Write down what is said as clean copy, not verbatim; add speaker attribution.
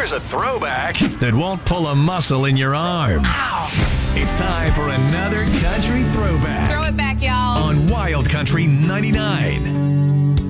Speaker 1: Here's a throwback that won't pull a muscle in your arm. Ow. It's time for another country throwback.
Speaker 2: Throw it back, y'all.
Speaker 1: On Wild Country 99.